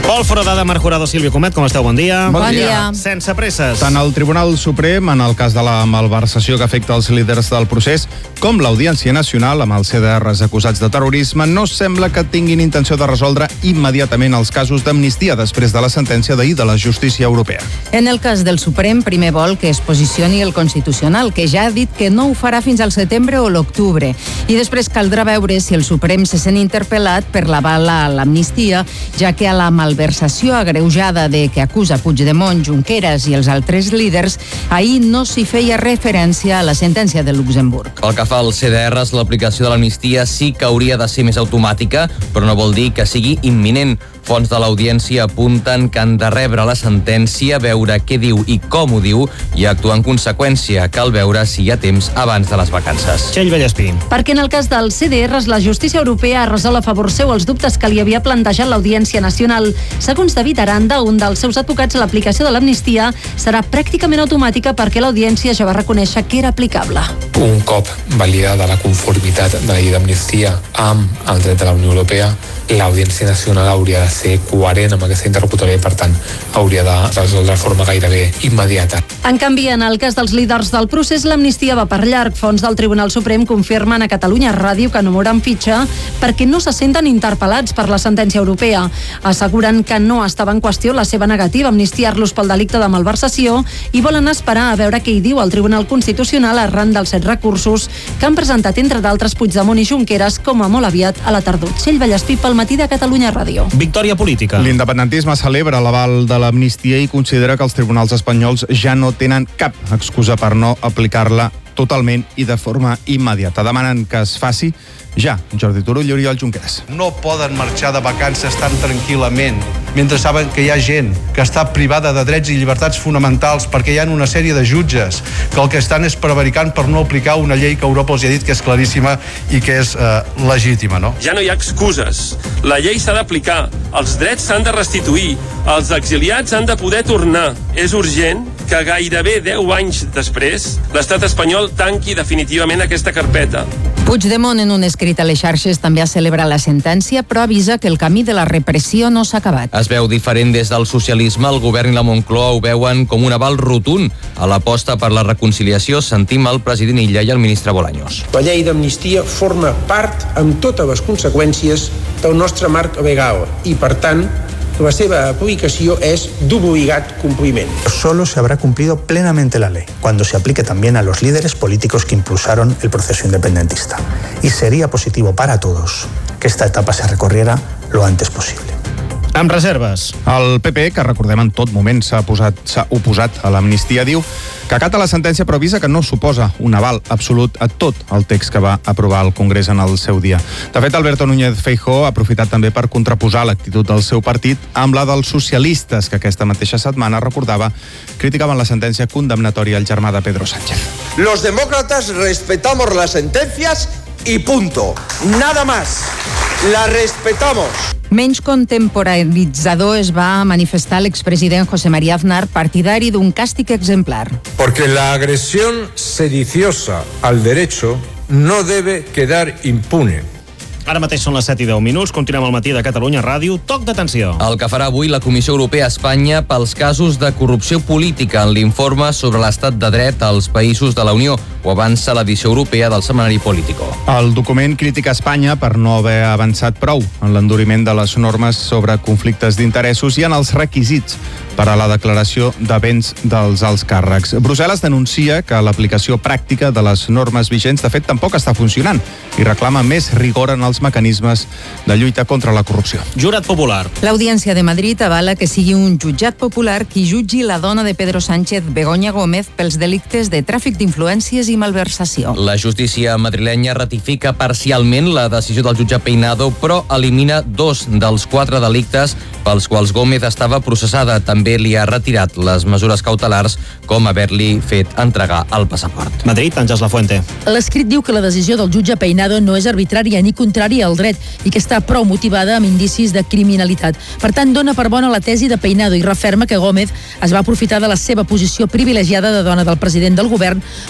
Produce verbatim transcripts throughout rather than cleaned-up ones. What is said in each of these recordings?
Pol Foradada, Marc Jurado, Sílvia Comet, com esteu? Bon dia. Bon, bon dia. dia. Sense presses. Tant el Tribunal Suprem, en el cas de la malversació que afecta els líders del procés, com l'Audiència Nacional, amb els C D Rs acusats de terrorisme, no sembla que tinguin intenció de resoldre immediatament els casos d'amnistia després de la sentència d'ahir de la justícia europea. En el cas del Suprem, primer vol que es posicioni el Constitucional, que ja ha dit que no ho farà fins al setembre o l'octubre. I després caldrà veure si el Suprem se sent interpel·lat per l'aval a l'amnistia, ja que a la malversació agreujada de que acusa Puigdemont, Junqueras i els altres líders, ahir no s'hi feia referència a la sentència de Luxemburg. Pel que fa als C D Rs, l'aplicació de l'amnistia sí que hauria de ser més automàtica, però no vol dir que sigui imminent. Fonts de l'Audiència apunten que han de rebre la sentència, veure què diu i com ho diu i actuar en conseqüència. Cal veure si hi ha temps abans de les vacances. Txell Vallespí. Perquè en el cas dels C D Rs, la justícia europea ha resolt a favor seu els dubtes que li havia plantejat l'Audiència Nacional. Segons David Aranda, un dels seus advocats, l'aplicació de l'amnistia serà pràcticament automàtica perquè l'Audiència ja va reconèixer que era aplicable. Un cop validada la conformitat de la llei d'amnistia amb el dret de la Unió Europea, l'Audiència Nacional hauria de ser coherent amb aquesta interlocutòria i, per tant, hauria de resoldre de forma gairebé immediata. En canvi, en el cas dels líders del procés, l'amnistia va per llarg. Fonts del Tribunal Suprem confirmen a Catalunya Ràdio que no mouran fitxa perquè no se senten interpel·lats per la sentència europea. Asseguren que no estava en qüestió la seva negativa a amnistiar-los pel delicte de malversació i volen esperar a veure què hi diu el Tribunal Constitucional arran dels set recursos que han presentat, entre d'altres, Puigdemont i Junqueras, com a molt aviat a la tardor. Txell Vallespí pel Matí de Catalunya Ràdio. Victòria política. L'independentisme celebra l'aval de l'amnistia i considera que els tribunals espanyols ja no tenen cap excusa per no aplicar-la totalment i de forma immediata. Demanen que es faci ja. Jordi Turull i Oriol Junqueras. No poden marxar de vacances tan tranquil·lament mentre saben que hi ha gent que està privada de drets i llibertats fonamentals perquè hi ha una sèrie de jutges que el que estan és prevaricant per no aplicar una llei que Europa els ha dit que és claríssima i que és eh, legítima, no? Ja no hi ha excuses. La llei s'ha d'aplicar, els drets s'han de restituir, els exiliats han de poder tornar. És urgent que gairebé deu anys després l'estat espanyol tanqui definitivament aquesta carpeta. Puigdemont, en un escrit a les xarxes, també ha celebrat la sentència, però avisa que el camí de la repressió no s'ha acabat. Es veu diferent des del socialisme. El govern i la Moncloa ho veuen com un aval rotund a l'aposta per la reconciliació. Sentim el president Illa i el ministre Bolaños. La llei d'amnistia forma part, amb totes les conseqüències, del nostre marc legal i, per tant, la seva aplicació es d'obligat compliment. Solo se habrá cumplido plenamente la ley cuando se aplique también a los líderes políticos que impulsaron el proceso independentista. Y sería positivo para todos que esta etapa se recorriera lo antes posible. Amb reserves. El P P, que recordem en tot moment s'ha posat, s'ha oposat a l'amnistia, diu que acata la sentència però avisa que no suposa un aval absolut a tot el text que va aprovar el Congrés en el seu dia. De fet, Alberto Núñez Feijóo ha aprofitat també per contraposar l'actitud del seu partit amb la dels socialistes, que aquesta mateixa setmana, recordava, criticaven la sentència condemnatòria al germà de Pedro Sánchez. Los demócratas respetamos las sentencias y punto. Nada más. La respetamos. Menys contemporanitzador es va manifestar l'expresident José María Aznar, partidari d'un càstig exemplar. Porque la agresión sediciosa al derecho no debe quedar impune. Ara mateix són les set i deu minuts. Continuem al Matí de Catalunya Ràdio. Toc d'atenció. El que farà avui la Comissió Europea a Espanya pels casos de corrupció política en l'informe sobre l'estat de dret als països de la Unió. Ho avança l'edició europea del setmanari Político. El document critica Espanya per no haver avançat prou en l'enduriment de les normes sobre conflictes d'interessos i en els requisits per a la declaració de béns dels alts càrrecs. Brussel·les denuncia que l'aplicació pràctica de les normes vigents de fet tampoc està funcionant i reclama més rigor en els mecanismes de lluita contra la corrupció. Jurat popular. L'Audiència de Madrid avala que sigui un jutjat popular qui jutgi la dona de Pedro Sánchez, Begoña Gómez, pels delictes de tràfic d'influències i malversació. La justícia madrilenya ratifica parcialment la decisió del jutge Peinado, però elimina dos dels quatre delictes pels quals Gómez estava processada. També li ha retirat les mesures cautelars, com haver-li fet entregar el passaport. Madrid, Àngels Lafuente. L'escrit diu que la decisió del jutge Peinado no és arbitrària ni contrària al dret i que està prou motivada amb indicis de criminalitat. Per tant, dona per bona la tesi de Peinado i referma que Gómez es va aprofitar de la seva posició privilegiada de dona del president del govern per als seus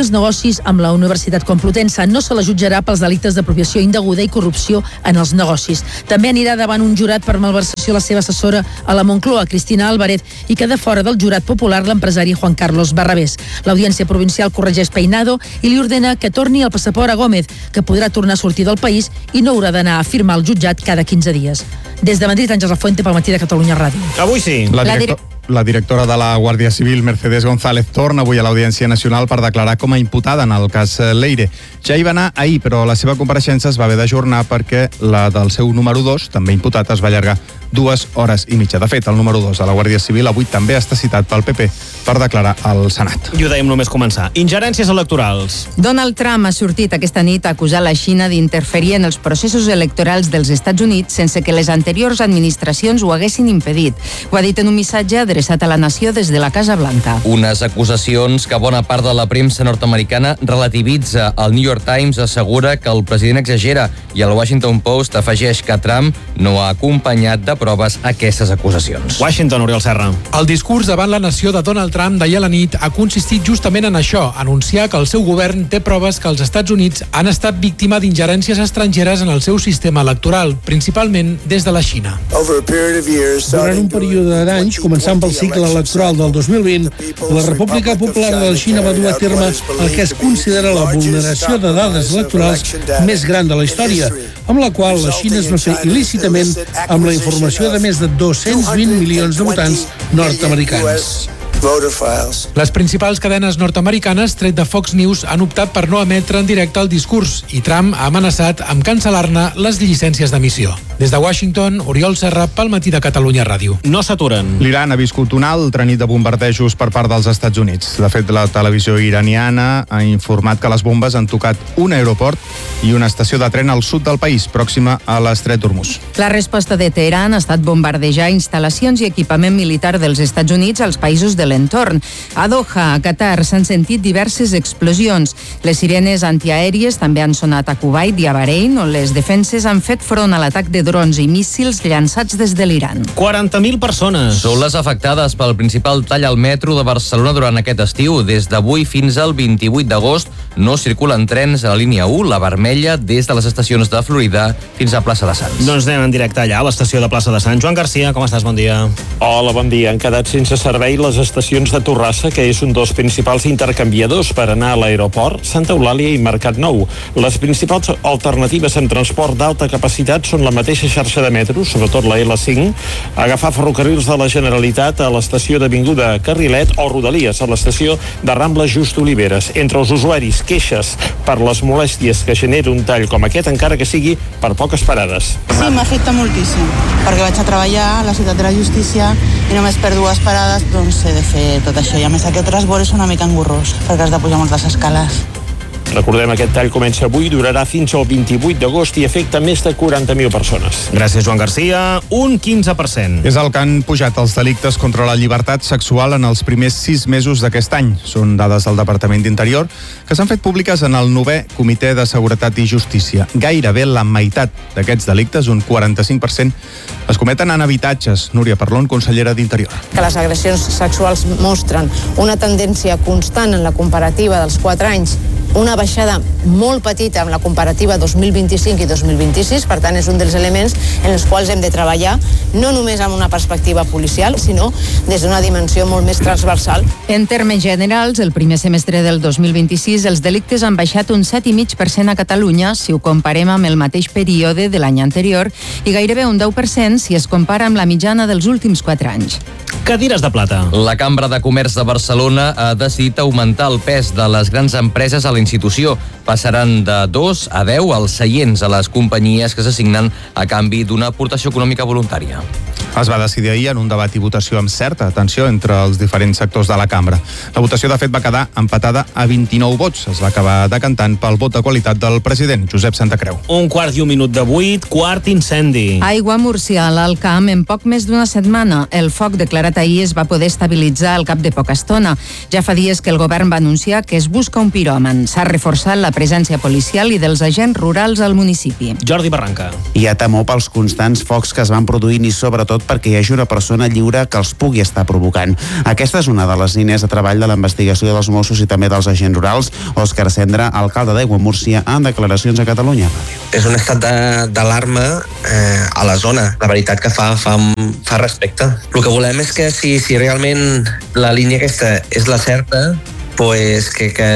grans negocis amb la Universitat Complutense. No se la jutjarà pels delictes d'apropiació indeguda i corrupció en els negocis. També anirà davant un jurat per malversació la seva assessora a la Moncloa, Cristina Álvarez, i queda fora del jurat popular l'empresari Juan Carlos Barrabés. L'Audiència Provincial corregeix Peinado i li ordena que torni el passaport a Gómez, que podrà tornar a sortir del país i no haurà d'anar a firmar al jutjat cada quinze dies. Des de Madrid, Àngels Lafuente, pel Matí de Catalunya Ràdio. Avui sí. La, director, la directora de la Guàrdia Civil, Mercedes González, torna avui a l'Audiència Nacional per declarar com a imputada en el cas Leire. Ja hi va anar ahir, però la seva compareixença es va haver d'ajornar perquè la del seu número dos, també imputat, es va allargar dues hores i mitja. De fet, el número dos de la Guàrdia Civil avui també està citat pel P P per declarar al Senat. I ho dèiem només començar. Ingerències electorals. Donald Trump ha sortit aquesta nit a acusar la Xina d'interferir en els processos electorals dels Estats Units sense que les anteriors administracions ho haguessin impedit. Ho ha dit en un missatge adreçat a la nació des de la Casa Blanca. Unes acusacions que bona part de la premsa nord-americana relativitza. El New York Times assegura que el president exagera i el Washington Post afegeix que Trump no ha acompanyat de proves aquestes acusacions. Washington, Oriol Serra. El discurs davant la nació de Donald Trump d'ahir a la nit ha consistit justament en això, anunciar que el seu govern té proves que els Estats Units han estat víctima d'ingerències estrangeres en el seu sistema electoral, principalment des de la Xina. Durant un període d'anys, començant pel cicle electoral del dos mil vint, la República Popular de la Xina va dur a terme el que es considera la vulneració de dades electorals més gran de la història, amb la qual la Xina es va fer il·lícitament amb la informació de més de dos-cents vint milions de votants nord-americans. Les principals cadenes nord-americanes, tret de Fox News, han optat per no emetre en directe el discurs i Trump ha amenaçat amb cancel·lar-ne les llicències d'emissió. Des de Washington, Oriol Serra, pel Matí de Catalunya Ràdio. No s'aturen. L'Iran ha viscut una altra nit de bombardejos per part dels Estats Units. De fet, la televisió iraniana ha informat que les bombes han tocat un aeroport i una estació de tren al sud del país, pròxima a l'estret d'Hormuz. La resposta de Teheran ha estat bombardejar instal·lacions i equipament militar dels Estats Units als països de l'entorn. A Doha, a Qatar, s'han sentit diverses explosions. Les sirenes antiaèries també han sonat a Kuwait i a Bahrein, on les defenses han fet front a l'atac de drons i míssils llançats des de l'Iran. quaranta mil persones. Són les afectades pel principal tall al metro de Barcelona durant aquest estiu. Des d'avui fins al vint-i-vuit d'agost no circulen trens a la línia u, la vermella, des de les estacions de Florida fins a Plaça de Sants. Doncs anem en directe allà, a l'estació de Plaça de Sants. Joan Garcia, com estàs? Bon dia. Hola, bon dia. Han quedat sense servei les estacions de Torrassa, que és un dels principals intercanviadors per anar a l'aeroport, Santa Eulàlia i Mercat Nou. Les principals alternatives en transport d'alta capacitat són la mateixa xarxa de metro, sobretot la L cinc, agafar ferrocarrils de la Generalitat a l'estació d'Avinguda Carrilet o Rodalies a l'estació de Rambla Just Oliveres. Entre els usuaris, queixes per les molèsties que genera un tall com aquest, encara que sigui per poques parades. Sí, m'afecta moltíssim, perquè vaig a treballar a la Ciutat de la Justícia i només per dues parades doncs he de fer tot això. I a més aquest transbord és una mica engorrós, perquè has de pujar moltes escales. Recordem, aquest tall comença avui, durarà fins al vint-i-vuit d'agost i afecta més de quaranta mil persones. Gràcies, Joan Garcia. Un quinze per cent. És el que han pujat els delictes contra la llibertat sexual en els primers sis mesos d'aquest any. Són dades del Departament d'Interior que s'han fet públiques en el novè Comitè de Seguretat i Justícia. Gairebé la meitat d'aquests delictes, un quaranta-cinc per cent, es cometen en habitatges. Núria Parlon, consellera d'Interior. Que les agressions sexuals mostren una tendència constant en la comparativa dels quatre anys, una baixada molt petita amb la comparativa dos mil vint-i-cinc i dos mil vint-i-sis, per tant és un dels elements en els quals hem de treballar, no només amb una perspectiva policial, sinó des d'una dimensió molt més transversal. En termes generals, el primer semestre del dos mil vint-i-sis els delictes han baixat un set coma cinc per cent a Catalunya si ho comparem amb el mateix període de l'any anterior i gairebé un deu per cent si es compara amb la mitjana dels últims quatre anys. Cadires de plata. La Cambra de Comerç de Barcelona ha decidit augmentar el pes de les grans empreses a la institució. Passaran de dos a deu els seients a les companyies que s'assignen a canvi d'una aportació econòmica voluntària. Es va decidir ahir en un debat i votació amb certa atenció entre els diferents sectors de la cambra. La votació, de fet, va quedar empatada a vint-i-nou vots. Es va acabar decantant pel vot de qualitat del president, Josep Santacreu. Un quart i un minut de vuit, quart incendi. Aigua Múrcia, a l'Alt Camp, en poc més d'una setmana. El foc declarat ahir es va poder estabilitzar al cap de poca estona. Ja fa dies que el govern va anunciar que es busca un piròman. S'ha reforçat la presència policial i dels agents rurals al municipi. Jordi Barranca. Hi ha temor pels constants focs que es van produint i, sobretot, detingut perquè hi hagi una persona lliure que els pugui estar provocant. Aquesta és una de les línies de treball de la investigació dels Mossos i també dels agents rurals. Òscar Cendra, alcalde d'Aigua Múrcia, en declaracions a Catalunya Ràdio. És un estat d'alarma eh, a la zona. La veritat que fa, fa, fa respecte. El que volem és que si, si realment la línia aquesta és la certa, pues que, que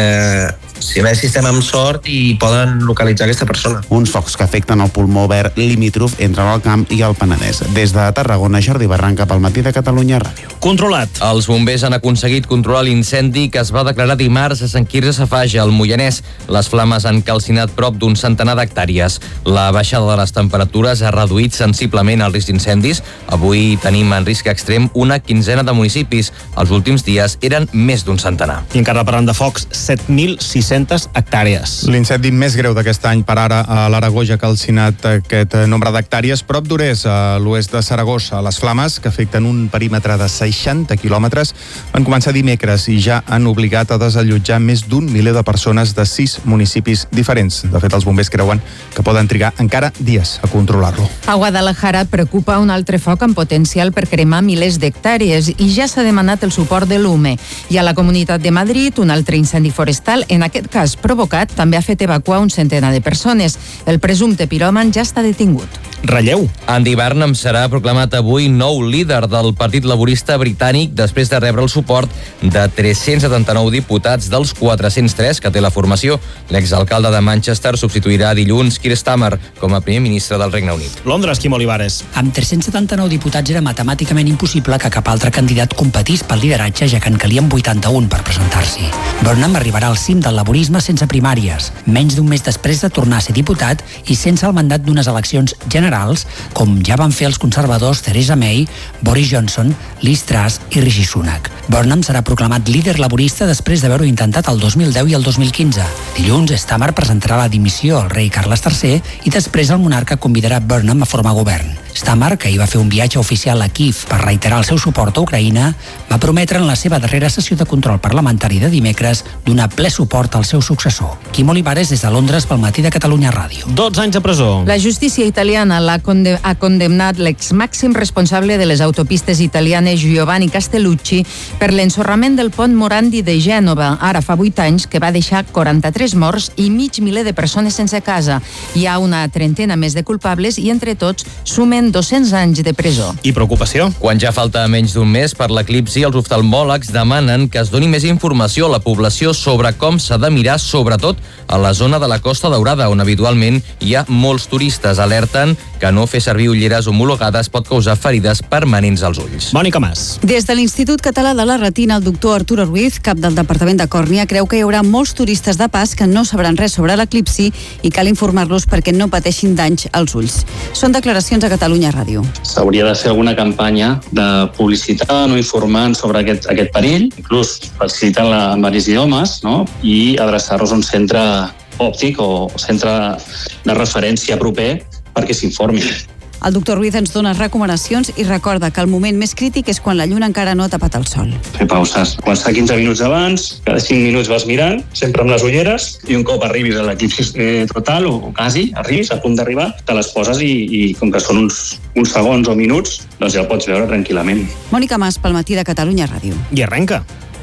si bé estem amb sort i poden localitzar aquesta persona. Uns focs que afecten el pulmó verd limítrof entre l'Alt Camp i el Penedès. Des de Tarragona, Jordi Barranca, pel Matí de Catalunya Ràdio. Controlat. Els bombers han aconseguit controlar l'incendi que es va declarar dimarts a Sant Quirze Safaja, al Moianès. Les flames han calcinat prop d'un centenar d'hectàrees. La baixada de les temperatures ha reduït sensiblement el risc d'incendis. Avui tenim en risc extrem una quinzena de municipis. Els últims dies eren més d'un centenar. I encara parlant de focs, set mil sis-centes hectàrees. L'incendi més greu d'aquest any per ara a l'Aragó ja ha calcinat aquest nombre d'hectàrees. Prop d'Orès, a l'oest de Saragossa, les flames, que afecten un perímetre de seixanta quilòmetres, van començar dimecres i ja han obligat a desallotjar més d'un miler de persones de sis municipis diferents. De fet, els bombers creuen que poden trigar encara dies a controlar-lo. A Guadalajara preocupa un altre foc amb potencial per cremar milers d'hectàrees i ja s'ha demanat el suport de l'U M E. I a la Comunitat de Madrid, un altre incendi forestal, en aquest cas provocat, també ha fet evacuar un centenar de persones. El presumpte piròman ja està detingut. Relleu. Andy Burnham serà proclamat avui nou líder del Partit Laborista Britànic després de rebre el suport de tres-cents setanta-nou diputats dels quatre-cents tres que té la formació. L'exalcalde de Manchester substituirà dilluns Keir Starmer com a primer ministre del Regne Unit. Londres, Quim Olivares. Amb tres-cents setanta-nou diputats era matemàticament impossible que cap altre candidat competís pel lideratge, ja que en calien vuitanta-un per presentar-s'hi. Burnham arribarà al cim del laborisme sense primàries, menys d'un mes després de tornar a ser diputat i sense el mandat d'unes eleccions generals, com ja van fer els conservadors Theresa May, Boris Johnson, Liz Truss i Rishi Sunak. Burnham serà proclamat líder laborista després d'haver-ho intentat el dos mil deu i el dos mil quinze. Dilluns, Starmer presentarà la dimissió al rei Carles tercer i després el monarca convidarà Burnham a formar govern. Starmer, que hi va fer un viatge oficial a Kíev per reiterar el seu suport a Ucraïna, va prometre en la seva darrera sessió de control parlamentari de dimecres donar ple suport al seu successor. Quim Olivares, des de Londres, pel Matí de Catalunya Ràdio. dotze anys de presó. La justícia italiana l'ha conde- ha condemnat l'ex-màxim responsable de les autopistes italianes Giovanni Castellucci per l'ensorrament del pont Morandi de Gènova, ara fa vuit anys, que va deixar quaranta-tres morts i mig miler de persones sense casa. Hi ha una trentena més de culpables i entre tots sumen dos-cents anys de presó. I preocupació? Quan ja falta menys d'un mes per l'eclipsi, els oftalmòlegs demanen que es doni més informació a la població sobre com s'ha de mirar, sobretot a la zona de la Costa Daurada, on habitualment hi ha molts turistes. Alerten que no fer servir ulleres homologades pot causar ferides permanents als ulls. Mònica Mas. Des de l'Institut Català de la Retina, el doctor Arturo Ruiz, cap del Departament de Còrnia, creu que hi haurà molts turistes de pas que no sabran res sobre l'eclipsi i cal informar-los perquè no pateixin danys als ulls. Són declaracions a Catalunya Ràdio. S'hauria de fer alguna campanya de publicitat, no informant sobre aquest, aquest perill, inclús facilitant-la en diversos idiomes, no? I adreçar-los a un centre òptic o centre de referència proper perquè s'informi. El doctor Ruiz ens dona recomanacions i recorda que el moment més crític és quan la lluna encara no ha tapat el sol. Fer pauses. Començar quinze minuts abans, cada cinc minuts vas mirant, sempre amb les ulleres, i un cop arribis a l'eclipsi eh, total, o quasi, arribis, a punt d'arribar, te les poses i, i com que són uns, uns segons o minuts, doncs ja el pots veure tranquil·lament. Mònica Mas, pel Matí de Catalunya Ràdio. I arrenca.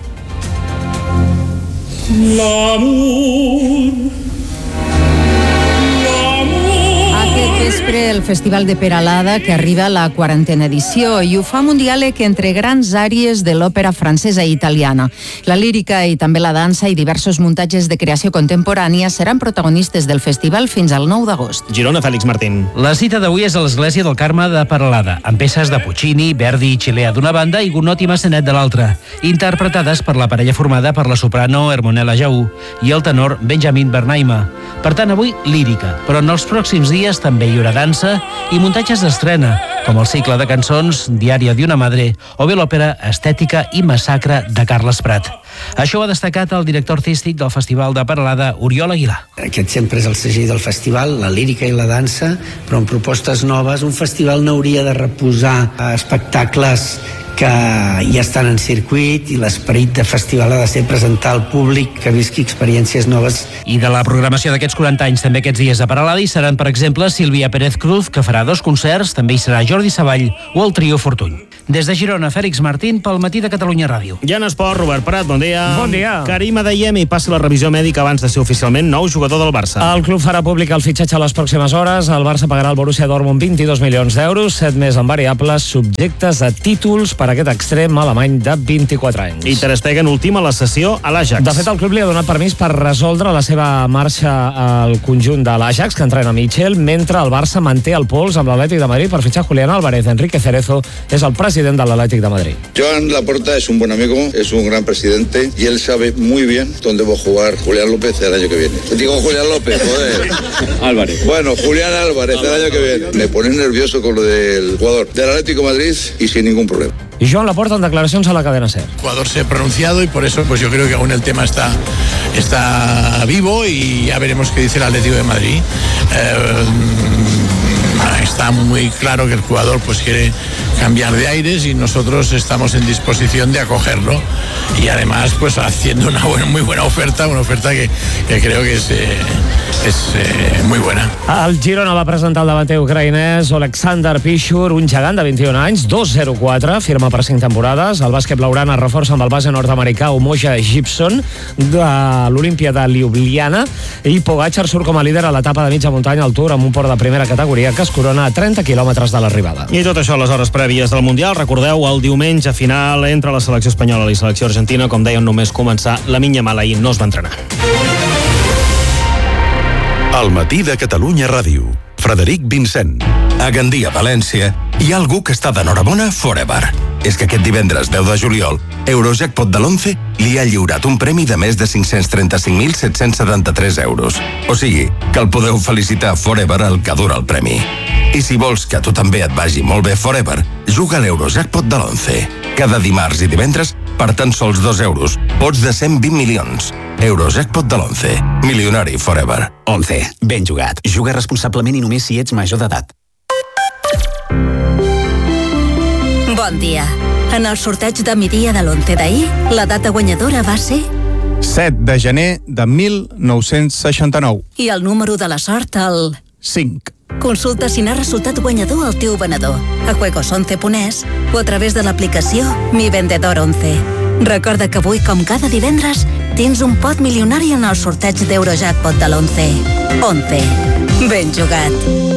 L'amor. Aquest vespre el Festival de Peralada, que arriba a la quarantena edició, i ho fa amb un diàleg entre grans àries de l'òpera francesa i italiana. La lírica i també la dansa i diversos muntatges de creació contemporània seran protagonistes del festival fins al nou d'agost. Girona, Fèlix Martín. La cita d'avui és a l'Església del Carme de Peralada, amb peces de Puccini, Verdi i Chilea d'una banda i Gonot i Massanet de l'altra, interpretades per la parella formada per la soprano Hermonella Jaú i el tenor Benjamin Bernaima. Per tant, avui lírica, però en els pròxims dies també hi haurà dansa i muntatges d'estrena, com el cicle de cançons Diària d'una madre o bé l'òpera Estètica i Massacre de Carles Prat. Això ho ha destacat el director artístic del Festival de Peralada, Oriol Aguilar. Aquest sempre és el segell del festival, la lírica i la dansa, però amb propostes noves. Un festival no hauria de reposar espectacles que ja estan en circuit, i l'esperit de festival ha de ser presentar al públic que visqui experiències noves. I de la programació d'aquests quaranta anys, també aquests dies a Peralada hi seran, per exemple, Sílvia Pérez Cruz, que farà dos concerts, també hi serà Jordi Savall o el Trio Fortuny. Des de Girona, Fèlix Martín, pel Matí de Catalunya Ràdio. Ja en esport, Robert Prat, bon dia. Bon dia. Karim Adeyemi passa la revisió mèdica abans de ser oficialment nou jugador del Barça. El club farà públic el fitxatge a les pròximes hores. El Barça pagarà al Borussia Dortmund vint-i-dos milions d'euros, set més en variables, subjectes a títols per aquest extrem alemany de vint-i-quatre anys. I Ter Stegen ultima la sessió a l'Ajax. De fet, el club li ha donat permís per resoldre la seva marxa al conjunt de l'Ajax, que entrena Michel, mentre el Barça manté el pols amb l'Atlètic de Madrid per fitxar Julián Álvarez. Enrique Cerezo és el president de l'Atlètic de Madrid. Joan Laporta es un buen amigo, es un gran presidente y él sabe muy bien dónde va a jugar Julián López el año que viene. Digo Julián López, joder. Álvarez. Bueno, Julián Álvarez el año que viene. Me pone nervioso con lo del jugador del Atlético de Madrid y sin ningún problema. Y Joan Laporta en declaracions a la cadena SER. El jugador se ha pronunciado y por eso pues yo creo que aún el tema está, está vivo y ya veremos qué dice el Atlético de Madrid. Eh, está muy claro que el jugador pues quiere cambiar de aires y nosotros estamos en disposición de acogerlo y además pues haciendo una buena, muy buena oferta, una oferta que, que creo que es, eh, és eh, muy buena. El Girona va presentar el davanter ucraïnès Oleksandr Pichur, un gegant de vint-i-un anys, dos zero quatre, firma per cinc temporades. El bàsquet blaugrana reforça amb el base nord-americà Umoja Gibson de l'Olimpia de Ljubljana, i Pogačar surt com a líder a l'etapa de mitja muntanya al Tour amb un port de primera categoria que es corona a trenta quilòmetres de l'arribada. I tot això a les hores prèvies del Mundial. Recordeu, el diumenge final entre la selecció espanyola i la selecció argentina, com deien, només començar, Lamine Yamal ahir no es va entrenar. Al Matí de Catalunya Ràdio. Frederic Vincent. A Gandia, València, hi ha algú que està d'enhorabona forever. És que aquest divendres deu de juliol, Eurojackpot de l'onze li ha lliurat un premi de més de cinc-cents trenta-cinc mil set-cents setanta-tres euros. O sigui, que el podeu felicitar forever el que dura el premi. I si vols que a tu també et vagi molt bé forever, juga a l'Eurojackpot de l'onze. Cada dimarts i divendres, per tan sols dos euros, pots de cent vint milions. Eurojackpot de l'onze. Milionari forever. onze. Ben jugat. Juga responsablement i només si ets major d'edat. Bon dia. En el sorteig de migdia de l'onze d'ahir, la data guanyadora va ser... set de gener de mil nou-cents seixanta-nou. I el número de la sort, el... cinc. Consulta si n'ha resultat guanyador el teu venedor a juegos once punt es o a través de l'aplicació Mi Vendedor onze. Recorda que avui, com cada divendres, tens un pot milionari en el sorteig d'Eurojackpot de l'onze. onze. Ben jugat.